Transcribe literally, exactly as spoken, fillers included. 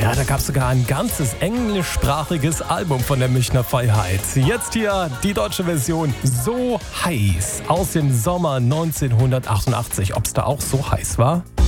Ja, da gab es sogar ein ganzes englischsprachiges Album von der Münchner Freiheit. Jetzt hier die deutsche Version So heiß aus dem Sommer neunzehnhundertachtundachtzig. Ob es da auch so heiß war?